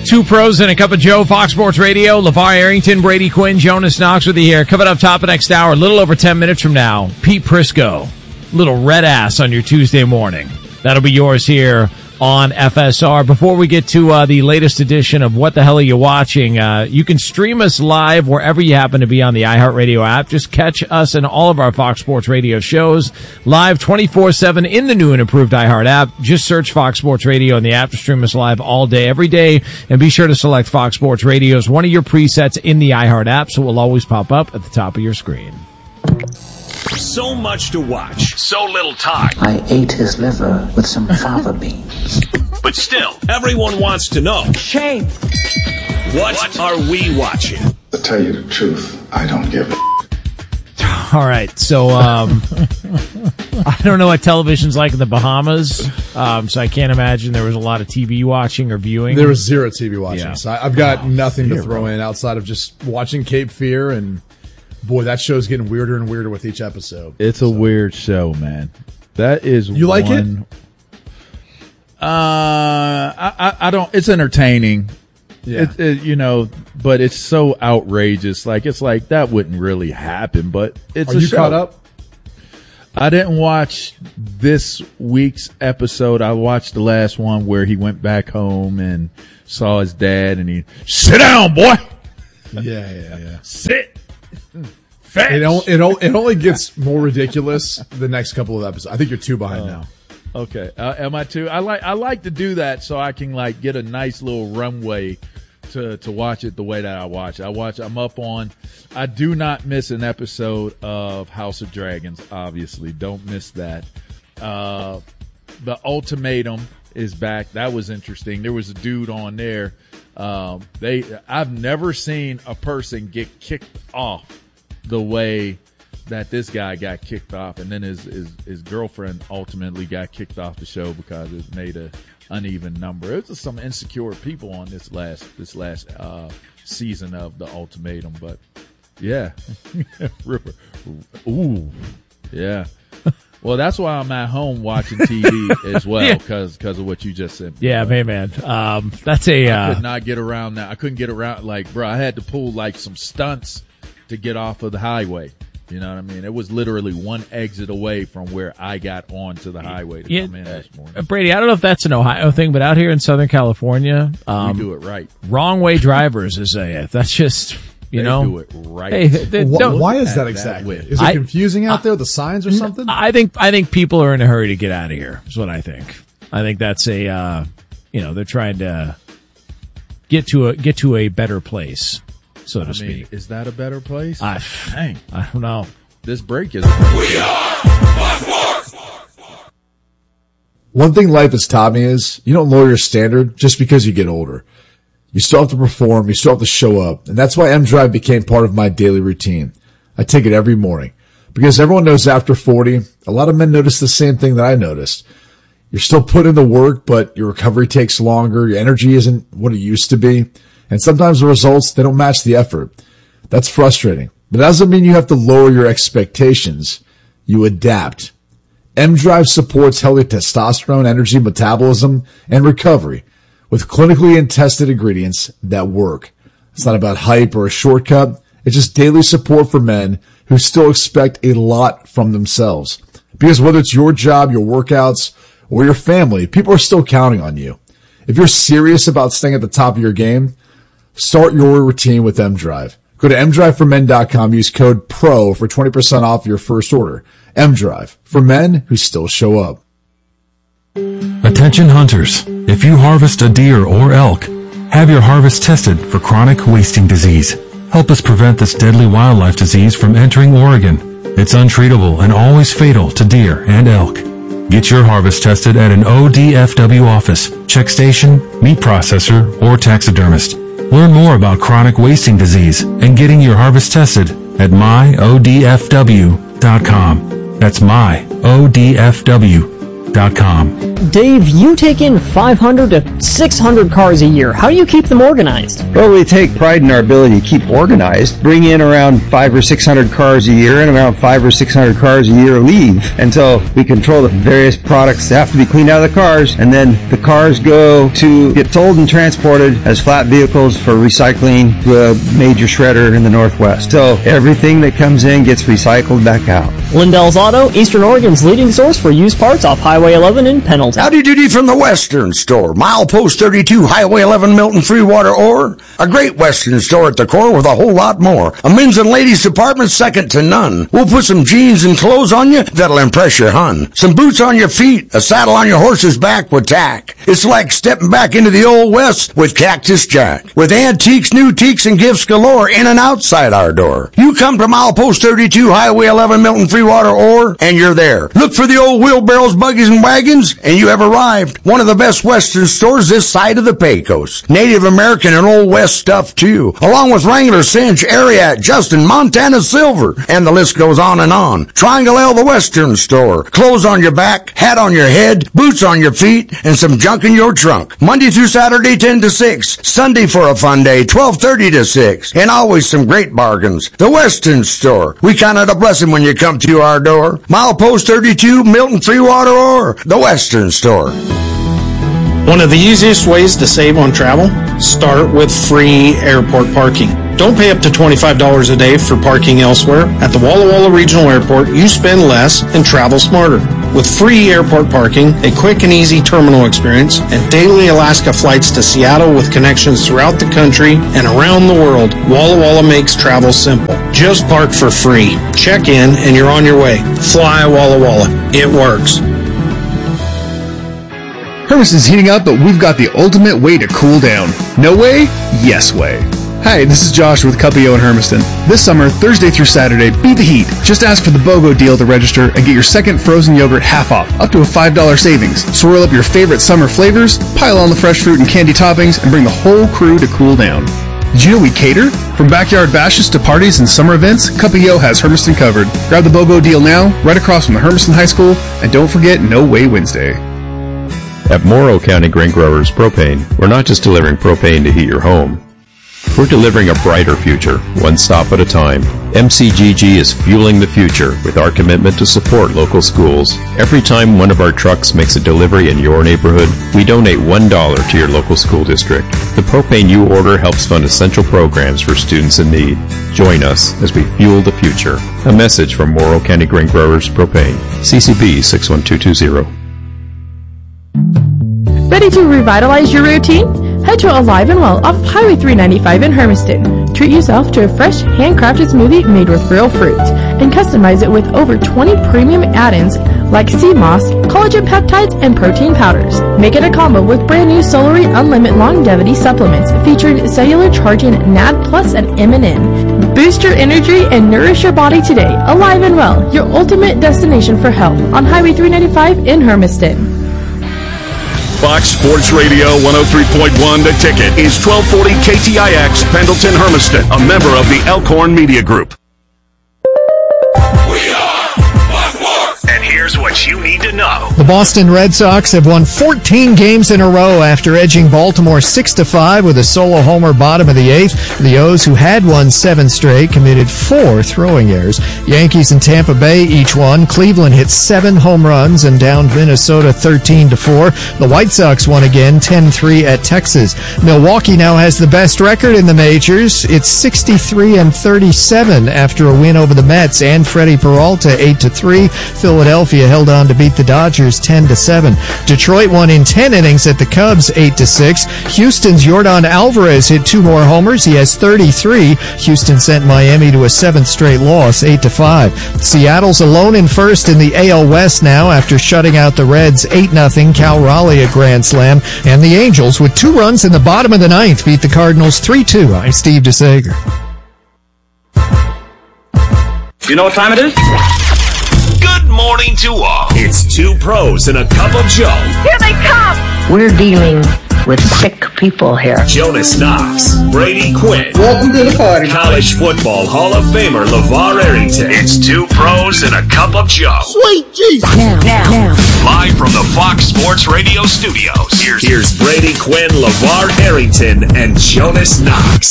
Two pros and a cup of Joe, Fox Sports Radio. LeVar Arrington, Brady Quinn, Jonas Knox with you here. Coming up top of next hour, a little over 10 minutes from now, Pete Prisco. Little red ass on your Tuesday morning. That'll be yours here on FSR. Before we get to the latest edition of What the Hell Are You Watching, you can stream us live wherever you happen to be on the iHeartRadio app. Just catch us and all of our Fox Sports Radio shows live 24/7 in the new and improved iHeart app. Just search Fox Sports Radio in the app to stream us live all day, every day. And be sure to select Fox Sports Radio as one of your presets in the iHeart app, so it will always pop up at the top of your screen. So much to watch, so little time. I ate his liver with some fava beans. But still, everyone wants to know. Shame. What are we watching? To tell you the truth, I don't give a All right, so I don't know what television's like in the Bahamas, so I can't imagine there was a lot of TV watching or viewing. There was zero TV watching, Yeah. so I've got nothing to throw in outside of just watching Cape Fear, and boy, that show's getting weirder and weirder with each episode. It's a weird show, man. That is You like it? I don't. It's entertaining. Yeah. But it's so outrageous. It's like that wouldn't really happen. But it's Are you caught up? I didn't watch this week's episode. I watched the last one where he went back home and saw his dad, and he sit down, boy. Yeah. Sit. It only gets more ridiculous the next couple of episodes. I think you're 2 behind now. Okay. Am I too? I like to do that so I can get a nice little runway to watch it the way that I watch it. I'm up on. I do not miss an episode of House of Dragons. Obviously, don't miss that. The Ultimatum is back. That was interesting. There was a dude on there. I've never seen a person get kicked off the way that this guy got kicked off, and then his girlfriend ultimately got kicked off the show because it made a uneven number. It was some insecure people on this last season of the Ultimatum, but yeah. Ooh, yeah. Well, that's why I'm at home watching TV as well, because of what you just said. Yeah, man. That's I could not get around that. I couldn't get around. Bro, I had to pull some stunts to get off of the highway. You know what I mean? It was literally one exit away from where I got onto the highway to come in this morning. Brady, I don't know if that's an Ohio thing, but out here in Southern California, we do it right. Wrong way drivers is that's just, they do it right. Hey, why is that exactly? Is it confusing out there, the signs or something? I think people are in a hurry to get out of here, is what I think. I think that's they're trying to get to a better place, so to speak. Is that a better place? Dang. I don't know. This break is... We are Fox Sports! One thing life has taught me is you don't lower your standard just because you get older. You still have to perform. You still have to show up. And that's why M-Drive became part of my daily routine. I take it every morning. Because everyone knows after 40, a lot of men notice the same thing that I noticed. You're still putting in the work, but your recovery takes longer. Your energy isn't what it used to be. And sometimes the results, they don't match the effort. That's frustrating. But that doesn't mean you have to lower your expectations. You adapt. M-Drive supports healthy testosterone, energy, metabolism, and recovery with clinically and tested ingredients that work. It's not about hype or a shortcut. It's just daily support for men who still expect a lot from themselves. Because whether it's your job, your workouts, or your family, people are still counting on you. If you're serious about staying at the top of your game, start your routine with M-Drive. Go to mdriveformen.com. Use code PRO for 20% off your first order. M-Drive, for men who still show up. Attention hunters, if you harvest a deer or elk, have your harvest tested for chronic wasting disease. Help us prevent this deadly wildlife disease from entering Oregon. It's untreatable and always fatal to deer and elk. Get your harvest tested at an ODFW office, check station, meat processor, or taxidermist. Learn more about chronic wasting disease and getting your harvest tested at myodfw.com. That's myodfw.com. www.westernstore.com. Dave, you take in 500 to 600 cars a year. How do you keep them organized? Well, we take pride in our ability to keep organized. Bring in around 500 or 600 cars a year, and around 500 or 600 cars a year leave until we control the various products that have to be cleaned out of the cars, and then the cars go to get sold and transported as flat vehicles for recycling to a major shredder in the Northwest. So everything that comes in gets recycled back out. Lindell's Auto, Eastern Oregon's leading source for used parts off Highway 11 in Pendleton. Howdy doody from the Western Store. Milepost 32, Highway 11, Milton, Freewater, Ore. A great Western store at the core with a whole lot more. A men's and ladies department second to none. We'll put some jeans and clothes on you that'll impress your hun. Some boots on your feet, a saddle on your horse's back with tack. It's like stepping back into the old West with Cactus Jack. With antiques, new teaks, and gifts galore in and outside our door. You come to Milepost 32, Highway 11, Milton, Freewater, Ore, and you're there. Look for the old wheelbarrows, buggies, and wagons, and you have arrived. One of the best Western stores this side of the Pecos. Native American and Old West stuff, too. Along with Wrangler, Cinch, Ariat, Justin, Montana Silver, and the list goes on and on. Triangle L, the Western Store. Clothes on your back, hat on your head, boots on your feet, and some junk in your trunk. Monday through Saturday, 10 to 6. Sunday for a fun day, 12:30 to 6. And always some great bargains. The Western Store. We count it a blessing when you come to our door. Milepost 32, Milton, Freewater, or the Western Store. One of the easiest ways to save on travel? Start with free airport parking. Don't pay up to $25 a day for parking elsewhere. At the Walla Walla Regional Airport, you spend less and travel smarter. With free airport parking, a quick and easy terminal experience, and daily Alaska flights to Seattle with connections throughout the country and around the world, Walla Walla makes travel simple. Just park for free. Check in and you're on your way. Fly Walla Walla. It works. Hermiston's heating up, but we've got the ultimate way to cool down. No way? Yes way. Hi, this is Josh with Cuppio in Hermiston. This summer, Thursday through Saturday, beat the heat. Just ask for the BOGO deal to register and get your second frozen yogurt half off, up to a $5 savings. Swirl up your favorite summer flavors, pile on the fresh fruit and candy toppings, and bring the whole crew to cool down. Did you know we cater? From backyard bashes to parties and summer events, Cuppio has Hermiston covered. Grab the BOGO deal now, right across from the Hermiston High School, and don't forget No Way Wednesday. At Morrow County Grain Growers Propane, we're not just delivering propane to heat your home. We're delivering a brighter future, one stop at a time. MCGG is fueling the future with our commitment to support local schools. Every time one of our trucks makes a delivery in your neighborhood, we donate $1 to your local school district. The propane you order helps fund essential programs for students in need. Join us as we fuel the future. A message from Morrow County Grain Growers Propane. CCB 61220. Ready to revitalize your routine? Head to Alive and Well off Highway 395 in Hermiston. Treat yourself to a fresh, handcrafted smoothie made with real fruit and customize it with over 20 premium add-ins like sea moss, collagen peptides, and protein powders. Make it a combo with brand new Solary Unlimited Longevity supplements featuring cellular charging NAD Plus and MNN. Boost your energy and nourish your body today. Alive and Well, your ultimate destination for health on Highway 395 in Hermiston. Fox Sports Radio 103.1 The Ticket is 1240 KTIX Pendleton Hermiston, a member of the Elkhorn Media Group. And here's what you need to know. The Boston Red Sox have won 14 games in a row after edging Baltimore 6-5 with a solo homer bottom of the eighth. The O's, who had won 7 straight, committed 4 throwing errors. Yankees and Tampa Bay each won. Cleveland hit 7 home runs and downed Minnesota 13-4. The White Sox won again 10-3 at Texas. Milwaukee now has the best record in the majors. It's 63-37 after a win over the Mets and Freddie Peralta 8-3. Philadelphia held on to beat the Dodgers 10-7. Detroit won in 10 innings at the Cubs 8-6. Houston's Yordan Alvarez hit 2 more homers. He has 33. Houston sent Miami to a 7th straight loss 8-5. Seattle's alone in first in the AL West now after shutting out the Reds 8-0. Cal Raleigh a grand slam. And the Angels, with 2 runs in the bottom of the 9th, beat the Cardinals 3-2. I'm Steve DeSager. You know what time it is? Good morning to all. It's 2 pros and a cup of Joe. Here they come! We're dealing with sick people here. Jonas Knox, Brady Quinn. Welcome to the party. College Football Hall of Famer LeVar Arrington. It's two pros and a cup of Joe. Sweet Jesus. Now. Live from the Fox Sports Radio studios. Here's Brady Quinn, LeVar Arrington, and Jonas Knox.